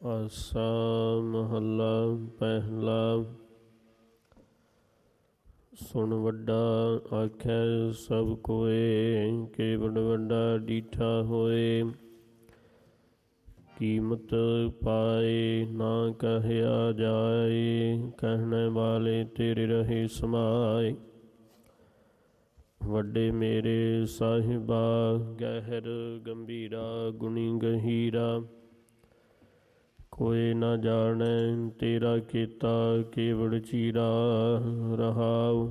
ਆਸਾ ਮਹੱਲਾ ਪਹਿਲਾ। ਸੁਣ ਵੱਡਾ ਆਖੈ ਸਭ ਕੋਏ, ਕੇਵੜ ਵੱਡਾ ਡੀਠਾ ਹੋਏ। ਕੀਮਤ ਪਾਏ ਨਾ ਕਹਿਆ ਜਾਏ, ਕਹਿਣੇ ਵਾਲੇ ਤੇਰੇ ਰਹੇ ਸਮਾਏ। ਵੱਡੇ ਮੇਰੇ ਸਾਹਿਬਾ, ਗਹਿਰ ਗੰਭੀਰਾ ਗੁਣੀ ਗਹੀਰਾ। ਕੋਇ ਨਾ ਜਾਣੈ ਤੇਰਾ ਕੀਤਾ, ਕੇਵੜ ਚੀਰਾ ਰਹਾਉ।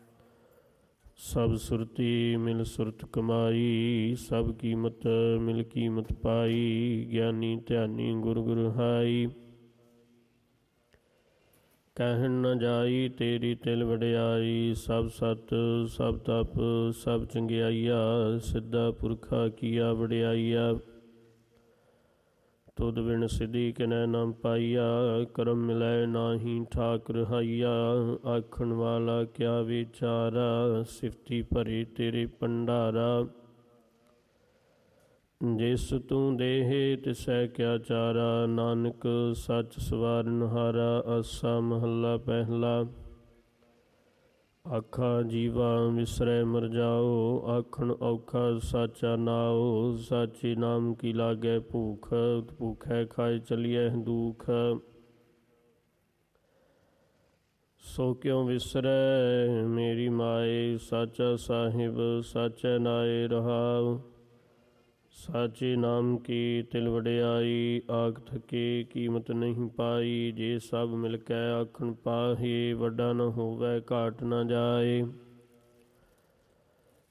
ਸਭ ਸੁਰਤੀ ਮਿਲ ਸੁਰਤ ਕਮਾਈ, ਸਭ ਕੀਮਤ ਮਿਲ ਕੀਮਤ ਪਾਈ। ਗਿਆਨੀ ਧਿਆਨੀ ਗੁਰ ਗੁਰ ਹਾਈ, ਕਹਿਣ ਨ ਜਾਈ ਤੇਰੀ ਤਿਲ ਵਡਿਆਈ। ਸਭ ਸਤ ਸਭ ਤਪ ਸਭ ਚੰਗਿਆਈਆ, ਸਿੱਧਾ ਪੁਰਖਾ ਕੀਆ ਵਡਿਆਈਆ। ਤੁਧ ਬਿਨ ਸਿਧੀ ਕਿਨੈ ਨਾ ਪਾਈਆ, ਕਰਮ ਮਿਲੈ ਨਾਹੀ ਠਾਕ ਰਹਾਈਆ। ਆਖਣ ਵਾਲਾ ਕਿਆ ਵਿਚਾਰਾ, ਸਿਫਤੀ ਭਰੇ ਤੇਰੇ ਭੰਡਾਰਾ। ਜਿਸ ਤੂੰ ਦੇਹ ਤਿਸੈ ਕਿਆ ਚਾਰਾ, ਨਾਨਕ ਸੱਚ ਸਵਾਰਨਹਾਰਾ। ਆਸਾ ਮਹੱਲਾ ਪਹਿਲਾ। ਆਖਾ ਜੀਵਾ ਵਿਸਰੈ ਮਰ ਜਾਓ, ਆਖਣ ਔਖਾ ਸਾਚਾ ਨਾਉ। ਸਾਚੇ ਨਾਮ ਕੀ ਲਾਗੈ ਭੂਖ, ਭੂਖੈ ਖਾਏ ਚਲੀਐ ਦੁਖ। ਸੋ ਕਿਉ ਵਿਸਰੈ ਮੇਰੀ ਮਾਏ, ਸਾਚਾ ਸਾਹਿਬ ਸਾਚੈ ਨਾਏ ਰਹਾਉ। ਸਾਚੇ ਨਾਮ ਕੀ ਤਿਲ ਵਡਿਆਈ, ਆਖ ਥਕੇ ਕੀਮਤ ਨਹੀਂ ਪਾਈ। ਜੇ ਸਭ ਮਿਲ ਕੇ ਆਖਣ ਪਾਹੇ, ਵੱਡਾ ਨ ਹੋਵੈ ਘਾਟ ਨ ਜਾਏ।